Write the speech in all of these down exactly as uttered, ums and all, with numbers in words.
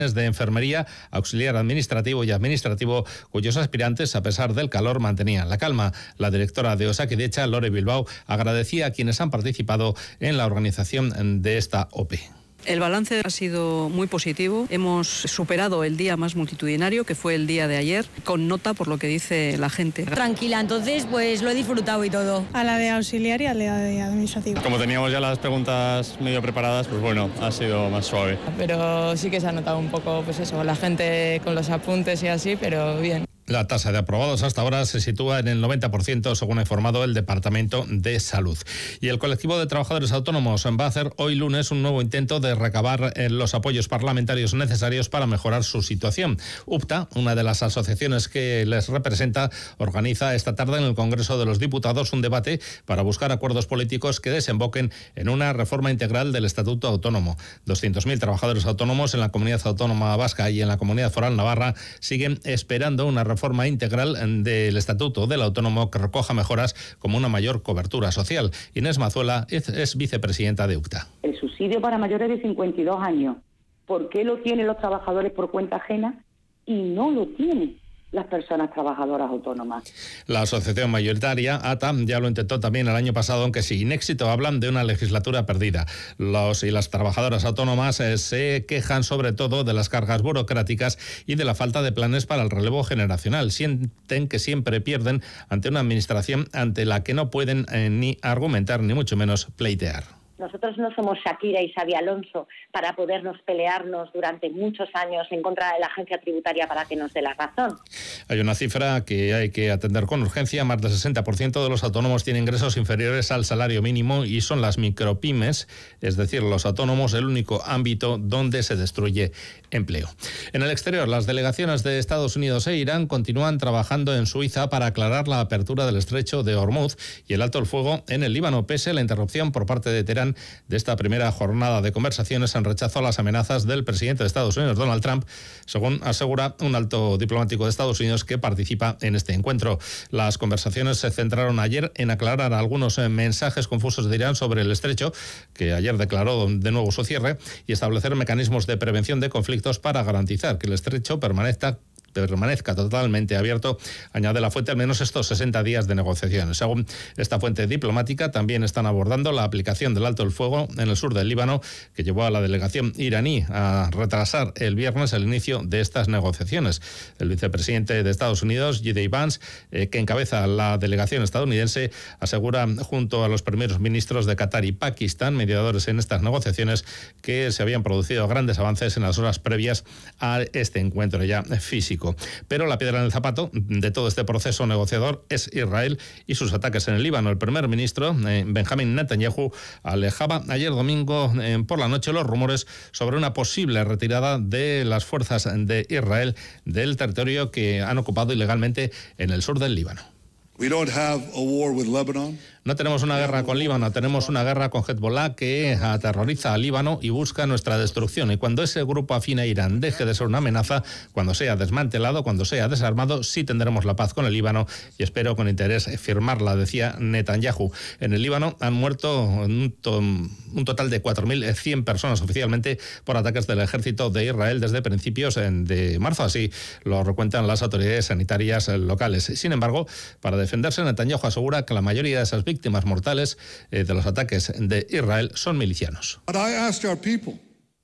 de enfermería, auxiliar administrativo y administrativo, cuyos aspirantes, a pesar del calor, mantenían la calma. La directora de Osakidetza, Lore Bilbao, agradecía a quienes han participado en la organización de esta O P E. El balance ha sido muy positivo. Hemos superado el día más multitudinario, que fue el día de ayer, con nota por lo que dice la gente. Tranquila, entonces pues lo he disfrutado y todo. A la de auxiliar y a la de administrativo. Como teníamos ya las preguntas medio preparadas, pues bueno, ha sido más suave. Pero sí que se ha notado un poco, pues eso, la gente con los apuntes y así, pero bien. La tasa de aprobados hasta ahora se sitúa en el noventa por ciento, según ha informado el Departamento de Salud. Y el colectivo de trabajadores autónomos va a hacer hoy lunes un nuevo intento de recabar los apoyos parlamentarios necesarios para mejorar su situación. UPTA, una de las asociaciones que les representa, organiza esta tarde en el Congreso de los Diputados un debate para buscar acuerdos políticos que desemboquen en una reforma integral del Estatuto Autónomo. doscientos mil trabajadores autónomos en la Comunidad Autónoma Vasca y en la Comunidad Foral Navarra siguen esperando una reforma forma integral del Estatuto del Autónomo que recoja mejoras como una mayor cobertura social. Inés Mazuela es, es vicepresidenta de UPTA. El subsidio para mayores de cincuenta y dos años, ¿por qué lo tienen los trabajadores por cuenta ajena y no lo tienen las personas trabajadoras autónomas? La asociación mayoritaria, A T A, ya lo intentó también el año pasado, aunque sin éxito. Hablan de una legislatura perdida. Los y las trabajadoras autónomas eh, se quejan sobre todo de las cargas burocráticas y de la falta de planes para el relevo generacional. Sienten que siempre pierden ante una administración ante la que no pueden eh, ni argumentar ni mucho menos pleitear. Nosotros no somos Shakira y Xabi Alonso para podernos pelearnos durante muchos años en contra de la agencia tributaria para que nos dé la razón. Hay una cifra que hay que atender con urgencia. Más del sesenta por ciento de los autónomos tienen ingresos inferiores al salario mínimo y son las micropymes, es decir, los autónomos, el único ámbito donde se destruye empleo. En el exterior, las delegaciones de Estados Unidos e Irán continúan trabajando en Suiza para aclarar la apertura del estrecho de Hormuz y el alto el fuego en el Líbano, pese a la interrupción por parte de Teherán de esta primera jornada de conversaciones en rechazo a las amenazas del presidente de Estados Unidos, Donald Trump, según asegura un alto diplomático de Estados Unidos que participa en este encuentro. Las conversaciones se centraron ayer en aclarar algunos mensajes confusos de Irán sobre el estrecho, que ayer declaró de nuevo su cierre, y establecer mecanismos de prevención de conflictos para garantizar que el estrecho permanezca permanezca totalmente abierto, añade la fuente, al menos estos sesenta días de negociaciones. Según esta fuente diplomática, también están abordando la aplicación del alto el fuego en el sur del Líbano, que llevó a la delegación iraní a retrasar el viernes el inicio de estas negociaciones. El vicepresidente de Estados Unidos, J D Vance, eh, que encabeza la delegación estadounidense, asegura junto a los primeros ministros de Qatar y Pakistán, mediadores en estas negociaciones, que se habían producido grandes avances en las horas previas a este encuentro ya físico. Pero la piedra en el zapato de todo este proceso negociador es Israel y sus ataques en el Líbano. El primer ministro, eh, Benjamin Netanyahu, alejaba ayer domingo eh, por la noche los rumores sobre una posible retirada de las fuerzas de Israel del territorio que han ocupado ilegalmente en el sur del Líbano. We don't have a war with Lebanon. No tenemos una guerra con Líbano, tenemos una guerra con Hezbollah que aterroriza al Líbano y busca nuestra destrucción. Y cuando ese grupo afín a Irán deje de ser una amenaza, cuando sea desmantelado, cuando sea desarmado, sí tendremos la paz con el Líbano y espero con interés firmarla, decía Netanyahu. En el Líbano han muerto un, to un total de cuatro mil cien personas oficialmente por ataques del ejército de Israel desde principios de marzo, así lo recuentan las autoridades sanitarias locales. Sin embargo, para defenderse, Netanyahu asegura que la mayoría de esas víctimas mortales eh, de los ataques de Israel son milicianos. But I asked our people.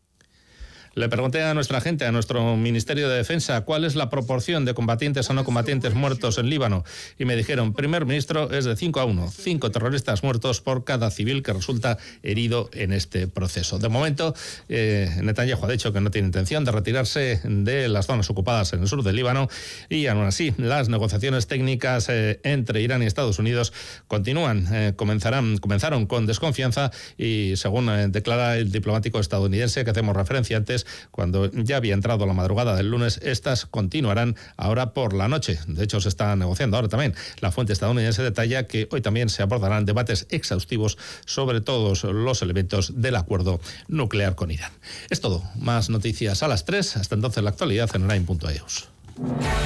Le pregunté a nuestra gente, a nuestro Ministerio de Defensa, cuál es la proporción de combatientes o no combatientes muertos en Líbano. Y me dijeron, primer ministro, es de cinco a uno. Cinco terroristas muertos por cada civil que resulta herido en este proceso. De momento, eh, Netanyahu ha dicho que no tiene intención de retirarse de las zonas ocupadas en el sur del Líbano. Y aún así, las negociaciones técnicas eh, entre Irán y Estados Unidos continúan. Eh, comenzarán, comenzaron con desconfianza y, según eh, declara el diplomático estadounidense que hacemos referencia antes, cuando ya había entrado la madrugada del lunes, estas continuarán ahora por la noche. De hecho, se está negociando ahora también. La fuente estadounidense detalla que hoy también se abordarán debates exhaustivos sobre todos los elementos del acuerdo nuclear con Irán. Es todo. Más noticias a las tres. Hasta entonces, la actualidad en Online punto e u.